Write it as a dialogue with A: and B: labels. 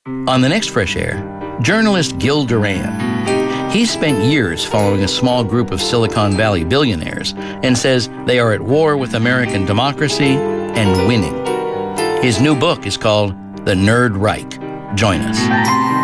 A: On the next Fresh Air, journalist Gil Duran. He spent years following a small group of Silicon Valley billionaires and says they are at war with American democracy and winning. His new book is called The Nerd Reich. Join us.